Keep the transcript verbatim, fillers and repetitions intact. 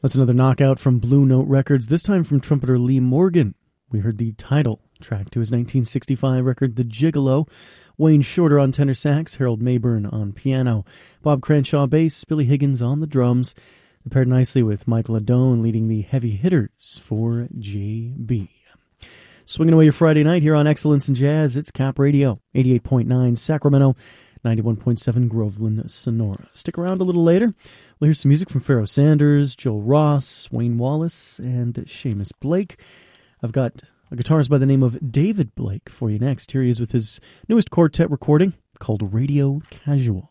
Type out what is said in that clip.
That's another knockout from Blue Note Records, this time from trumpeter Lee Morgan. We heard the title track to his nineteen sixty-five record, The Gigolo. Wayne Shorter on tenor sax, Harold Mayburn on piano, Bob Cranshaw bass, Billy Higgins on the drums. They paired nicely with Michael Adone leading the heavy hitters for J B. Swinging away your Friday night here on Excellence in Jazz, it's Cap Radio, eighty-eight point nine Sacramento, ninety-one point seven Groveland, Sonora. Stick around a little later. We'll hear some music from Pharoah Sanders, Joe Ross, Wayne Wallace, and Seamus Blake. I've got a guitarist by the name of David Blake for you next. Here he is with his newest quartet recording called Radio Casual.